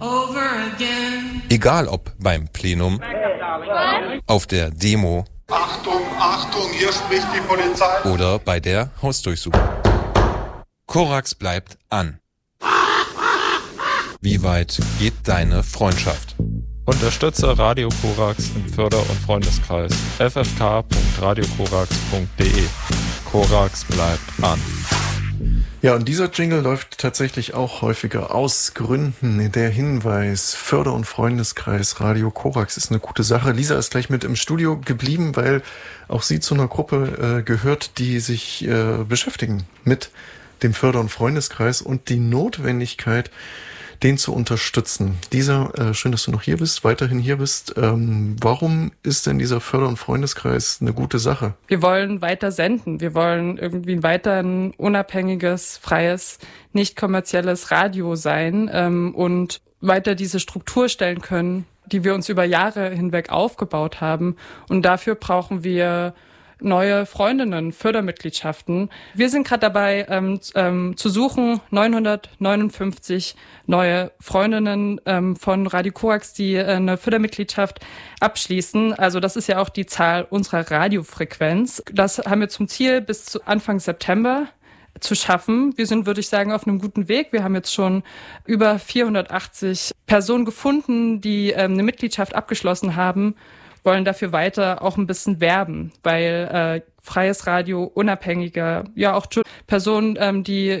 Egal ob beim Plenum, auf der Demo, Achtung, Achtung, hier spricht die Polizei. Oder bei der Hausdurchsuchung. Korax bleibt an. Wie weit geht deine Freundschaft? Unterstütze Radio Korax im Förder- und Freundeskreis. ffk.radiokorax.de. Korax bleibt an. Ja, und dieser Jingle läuft tatsächlich auch häufiger aus Gründen. Der Hinweis, Förder- und Freundeskreis Radio Korax ist eine gute Sache. Lisa ist gleich mit im Studio geblieben, weil auch sie zu einer Gruppe gehört, die sich beschäftigen mit dem Förder- und Freundeskreis und die Notwendigkeit, den zu unterstützen. Lisa, schön, dass du noch hier bist, weiterhin hier bist. Warum ist denn dieser Förder- und Freundeskreis eine gute Sache? Wir wollen weiter senden. Wir wollen irgendwie weiter ein unabhängiges, freies, nicht kommerzielles Radio sein und weiter diese Struktur stellen können, die wir uns über Jahre hinweg aufgebaut haben. Und dafür brauchen wir neue Freundinnen, Fördermitgliedschaften. Wir sind gerade dabei zu suchen, 959 neue Freundinnen von Radio Korax, die eine Fördermitgliedschaft abschließen. Also das ist ja auch die Zahl unserer Radiofrequenz. Das haben wir zum Ziel bis zu Anfang September zu schaffen. Wir sind, würde ich sagen, auf einem guten Weg. Wir haben jetzt schon über 480 Personen gefunden, die eine Mitgliedschaft abgeschlossen haben, wollen dafür weiter auch ein bisschen werben, weil freies Radio, unabhängiger, ja auch Personen, die